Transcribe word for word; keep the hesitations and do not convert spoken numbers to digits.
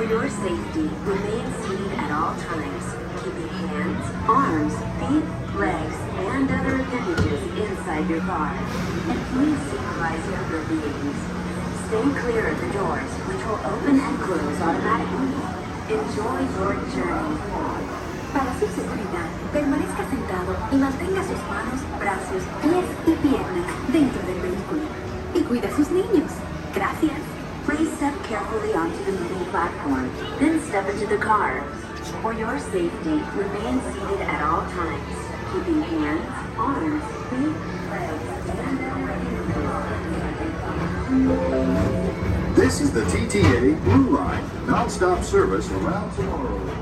your safety, remain seated at all times, keeping hands, arms, feet, legs, and other appendages inside your car. And please supervise younger beings. Stay clear of the doors, which will open and close automatically. Enjoy your journey. Para su seguridad, permanezca sentado y mantenga sus manos, brazos, pies y piernas dentro del vehículo. Y cuida a sus niños. Gracias. Please step carefully onto the moving platform, then step into the car. For your safety, remain seated at all times, keeping hands, arms, feet, legs, and This is the T T A Blue Line, non-stop service around tomorrow.